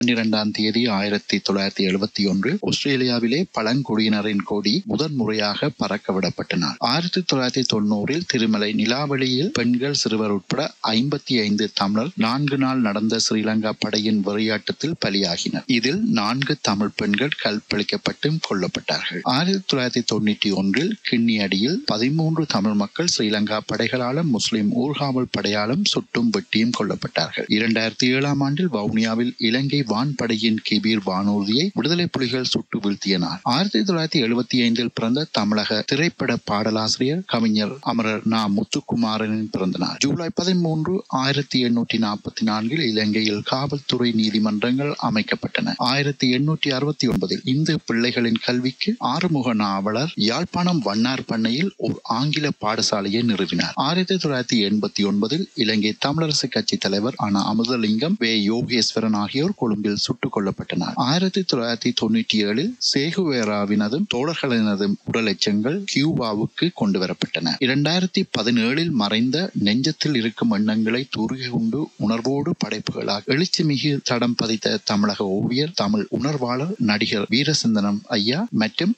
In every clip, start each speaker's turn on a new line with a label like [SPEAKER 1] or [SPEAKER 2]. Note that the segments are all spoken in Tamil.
[SPEAKER 1] 12 1971 ஆஸ்திரேலியாவிலே பழங்குடியினரின் கொடி முதன்முறையாக பறக்க விடப்பட்டன. 1990 திருமலை நிலாவளியில் பெண்கள் சிறுவர் உட்பட 55 தமிழர் 4 நாள் நடந்த ஸ்ரீலங்கா படையின் வெறியாட்டத்தில் பலியாகினர். இதில் 4 தமிழ் பெண்கள் கற்பழிக்கப்பட்டும் கொல்லப்பட்டார்கள். 1991 கிண்ணியடியில் 13 தமிழ் மக்கள் ஸ்ரீலங்கா படைகளாலும் முஸ்லிம் ஊர்காவல் படையாலும் சுட்டும் வெட்டியும் கொல்லப்பட்டார்கள். 2007 வவுனியாவில் இலங்கை வான்படையின் கிபீர் வானூர்தியை விடுதலை புலிகள் சுட்டு வீழ்த்தியனர். 1975 பிறந்த தமிழக திரைப்பட பாடலாசிரியர் கவிஞர் அமரர் நா. முத்துக்குமாரனின் பிறந்த நாள். ஜூலை 13, 1844 இலங்கையில் காவல்துறை நீதிமன்றங்கள் அமைக்கப்பட்டன. 1869 இந்து பிள்ளைகளின் கல்விக்கு ஆறுமுக நாவலர் யாழ்ப்பாணம் வண்ணார் பண்ணையில் ஒரு ஆங்கில பாடசாலையை நிறுவினார். 1989 இலங்கை தமிழரசு கட்சி தலைவர் ஆனா அமுதலிங்கம், வே. யோகேஸ்வரன் ஆகியோர் கொழும்பில் சுட்டுக் கொல்லப்பட்டனர். 1997 சேகுவேராவினதும் தோழர்களினதும் உடல் எச்சங்கள் கியூபாவுக்கு கொண்டு வரப்பட்டன. 2017 மறைந்த நெஞ்சத்தில் இருக்கும் எண்ணங்களை தூர்கை கொண்டு உணர்வோடு படைப்புகளாக எழுச்சி மிகு தடம் பதித்த தமிழக ஓவியர், தமிழ் உணர்வாளர், நடிகர் வீரசிந்தனம் ஐயா மற்றும்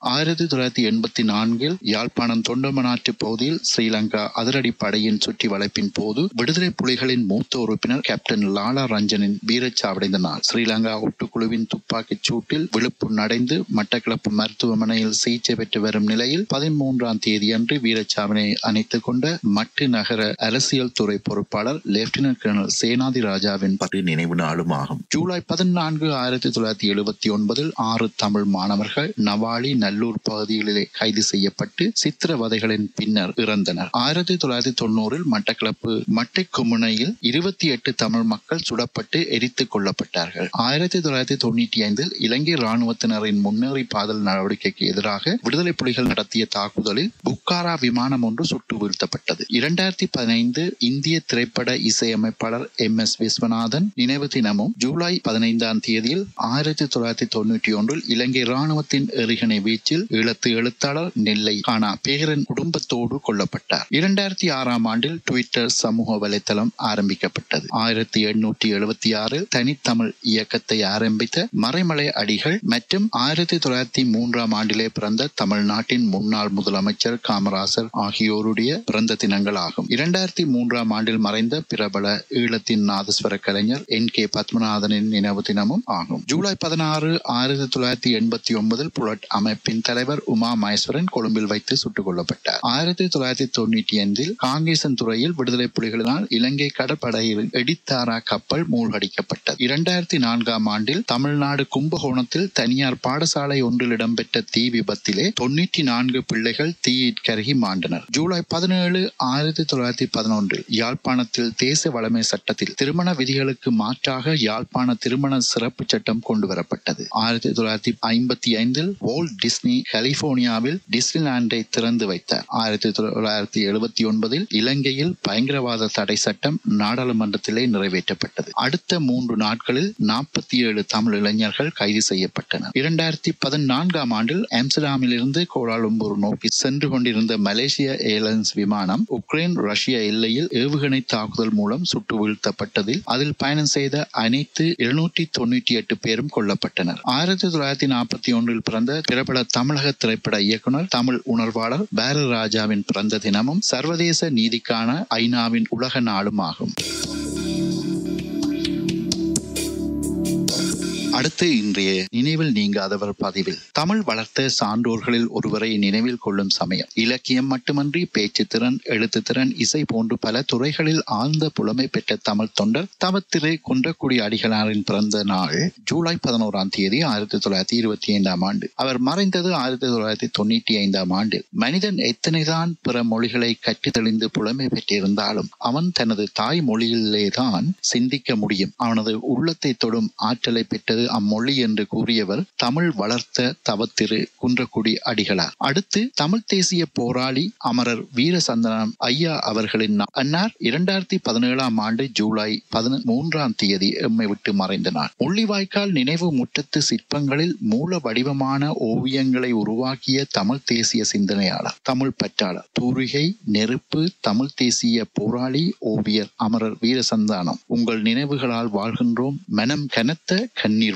[SPEAKER 1] 1984 யாழ்ப்பாணம் தொண்டமனாற்று பகுதியில் ஸ்ரீலங்கா அதிரடி படையின் சுற்றி வளைப்பின் போது விடுதலை புலிகளின் மூத்த உறுப்பினர் கேப்டன் லாலா ரஞ்சனின் வீரச்சாவடைந்த நாள். ஸ்ரீலங்கா ஒட்டுக்குழுவின் துப்பாக்கிச் சூட்டில் விழுப்புணடைந்து மட்டக்களப்பு மருத்துவமனையில் சிகிச்சை பெற்று வரும் நிலையில் 13ஆம் தேதி அன்று வீரச்சாவினை அணைத்துக் கொண்ட மட்டு நகர அரசியல் துறை பொறுப்பாளர் லெப்டினன்ட் கர்னல் சேனாதி ராஜாவின் நினைவு நாளும் ஆகும். ஜூலை 14, 1979 6 தமிழ் மாணவர்கள் நவாலி நல்லூர் பகுதிகளிலே கைது செய்யப்பட்டு சித்திரவதைகளின் பின்னர் இறந்தனர். 1990 மட்டக்களப்பு மட்டைக்குமுனையில் 28 தமிழ் மக்கள் சுடப்பட்டு எரித்துக் கொல்லப்பட்டார்கள். 1995 இலங்கை இராணுவத்தினரின் முன்னேறி பாதல் நடவடிக்கைக்கு எதிராக விடுதலை புலிகள் நடத்திய தாக்குதலில் புக்காரா விமானம் ஒன்று சுட்டு வீழ்த்தப்பட்டது. 2015 இந்திய திரைப்பட இசையமைப்பாளர் MS விஸ்வநாதன் நினைவு தினமும் ஜூலை 15ஆம் தேதியில் 1991 இலங்கை இராணுவத்தின் எறிகணை வீச்சில் ஈழத்து எழுத்தாளர் நெல்லை கானா பேரன் குடும்பத்தோடு கொல்லப்பட்டார். 2006ஆம் ஆண்டில் ட்விட்டர் சமூக வலைத்தளம் ஆரம்பிக்கப்பட்டது. 1876 தனித்தமிழ் இயக்கத்தை ஆரம்பித்த மறைமலை அடிகள் மற்றும் 1903ஆம் ஆண்டிலே பிறந்த தமிழ்நாட்டின் முன்னாள் முதலமைச்சர் காமராசர் ஆகியோருடைய பிறந்த தினங்கள் ஆகும். 2003ஆம் ஆண்டில் மறைந்த பிரபல ஈழத்தின் நாதஸ்வர கலைஞர் NK பத்மநாதனின் நினைவு தினமும் ஆகும். ஜூலை 16, 1989 புலட் அமைப்பின் தலைவர் உமா மகேஸ்வரன் கொழும்பில் வைத்து சுட்டுக் கொல்லப்பட்டார். 1995 காங்கேசன் துறையில் விடுதலை புலிகளினால் இலங்கை கடற்படையில் எடித்தாரா கப்பல் மூழ்கடிக்கப்பட்டது. 2004ஆம் ஆண்டில் தமிழ்நாடு கும்பகோணத்தில் தனியார் பாடசாலை ஒன்றில் இடம்பெற்ற தீ விபத்திலே 94 பிள்ளைகள் தீயிற் கருகி மாண்டனர். ஜூலை 17, 1911 யாழ்ப்பாணத்தில் தேச வளமை சட்டத்தில் திருமண விதிகளுக்கு மாற்றாக யாழ்ப்பாண திருமண சிறப்பு சட்டம் கொண்டு வரப்பட்டது. 1955 வால்ட் டிஸ்னி கலிபோர்னியாவில் டிஸ்னிலாண்டை திறந்து வைத்தார். 1979 இலங்கையில் பயங்கரவாத தடை சட்டம் நாடாளுமன்றத்திலே நிறைவேற்றப்பட்டது. அடுத்த 3 நாட்களில் 47 தமிழ் இளைஞர்கள் கைது செய்யப்பட்டனர். 2014ஆம் ஆண்டில் ஆம்ஸ்டர்டாமில் இருந்து கோலாலம்பூர் நோக்கி சென்று கொண்டிருந்த மலேசிய ஏர்லைன்ஸ் விமானம் உக்ரைன் ரஷ்ய எல்லையில் ஏவுகணை தாக்குதல் மூலம் சுட்டு வீழ்த்தப்பட்டதில் அதில் பயணம் செய்த அனைத்து 298 பேரும் கொல்லப்பட்டனர். 1941 பிறந்த பிரபல தமிழக திரைப்பட இயக்குனர், தமிழ் உணர்வாளர் பாரதிராஜாவின் பிறந்த தினமும் சர்வதேச நீதிக்கான ஐநாவின் உலக நாளும் ஆகும். அடுத்து இன்றைய நினைவில் நீங்காதவர் பதிவில் தமிழ் வளர்த்த சான்றோர்களில் ஒருவரை நினைவில் கொள்ளும் சமயம். இலக்கியம் மட்டுமன்றி பேச்சு திறன், எழுத்து திறன், இசை போன்று பல துறைகளில் ஆழ்ந்த புலமை பெற்ற தமிழ் தொண்டர் தவத்திரு குன்றக்குடி அடிகளாரின் பிறந்த நாள் ஜூலை 11ஆம் தேதி 1925ஆம் ஆண்டு. அவர் மறைந்தது 1995ஆம் ஆண்டு. மனிதன் எத்தனைதான் பிற மொழிகளை கற்று தெளிந்து புலமை பெற்றிருந்தாலும் அவன் தனது தாய் மொழியிலேதான் சிந்திக்க முடியும். அவனது உள்ளத்தை தொடும் ஆற்றலை பெற்றது அம்மொழி என்று கூறியவர் தமிழ் வளர்த்த தவத்திரு குன்றக்குடி அடிகளார். அடுத்து தமிழ் தேசிய போராளி அமரர் வீரசந்தனம் ஐயா அவர்களின் அன்னார் 2017ஆம் ஆண்டு ஜூலை 13ஆம் தேதி எம்மை விட்டு மறைந்த நாள். முள்ளிவாய்க்கால் நினைவு முற்றத்து சிற்பங்களில் மூல வடிவமான ஓவியங்களை உருவாக்கிய தமிழ் தேசிய சிந்தனையாளர், தமிழ் பற்றாளர், தூரிகை, நெருப்பு, தமிழ் தேசிய போராளி, ஓவியர் அமரர் வீரசந்தானம். உங்கள் நினைவுகளால் வாழ்கின்றோம், மனம் கனத்த கண்ணீர்